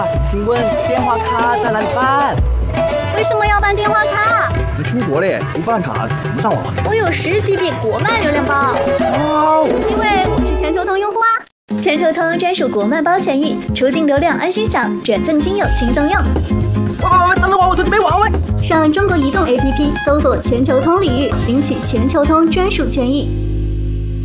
请问电话卡在哪里办？ 为什么要办电话卡？ 你出国嘞，不办卡怎么上网？ 我有10GB国漫流量包。 哇， 因为我是全球通用户啊。全球通专属国漫包权益，出境流量安心享，转赠金友轻松用。 等等我手机没网了。 上中国移动 APP 搜索全球通领域，领取全球通专属权益。